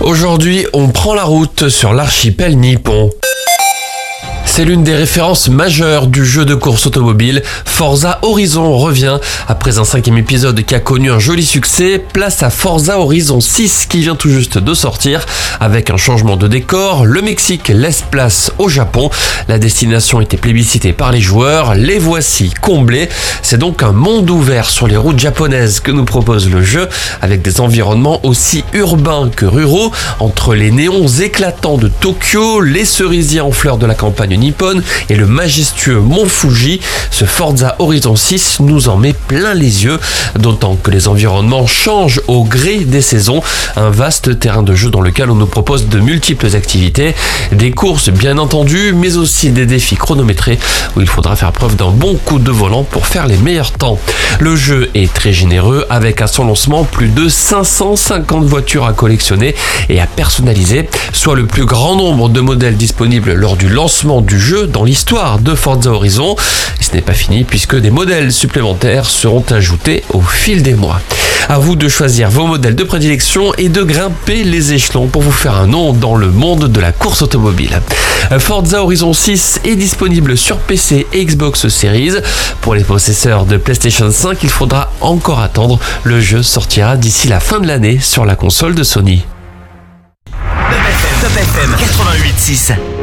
Aujourd'hui, on prend la route sur l'archipel nippon. C'est l'une des références majeures du jeu de course automobile. Forza Horizon revient. Après un 5e épisode qui a connu un joli succès, place à Forza Horizon 6 qui vient tout juste de sortir. Avec un changement de décor, le Mexique laisse place au Japon. La destination était plébiscitée par les joueurs, les voici comblés. C'est donc un monde ouvert sur les routes japonaises que nous propose le jeu, avec des environnements aussi urbains que ruraux, entre les néons éclatants de Tokyo, les cerisiers en fleurs de la campagne nippone et le majestueux mont Fuji. Ce Forza Horizon 6 nous en met plein les yeux, d'autant que les environnements changent au gré des saisons. Un vaste terrain de jeu dans lequel on nous propose de multiples activités, des courses bien entendu, mais aussi des défis chronométrés où il faudra faire preuve d'un bon coup de volant pour faire les meilleurs temps. Le jeu est très généreux avec à son lancement plus de 550 voitures à collectionner et à personnaliser, soit le plus grand nombre de modèles disponibles lors du lancement du jeu dans l'histoire de Forza Horizon. Et ce n'est pas fini puisque des modèles supplémentaires seront ajoutés au fil des mois. À vous de choisir vos modèles de prédilection et de grimper les échelons pour vous faire un nom dans le monde de la course automobile. Forza Horizon 6 est disponible sur PC et Xbox Series. Pour les possesseurs de PlayStation 5, il faudra encore attendre. Le jeu sortira d'ici la fin de l'année sur la console de Sony. Top FM 88.6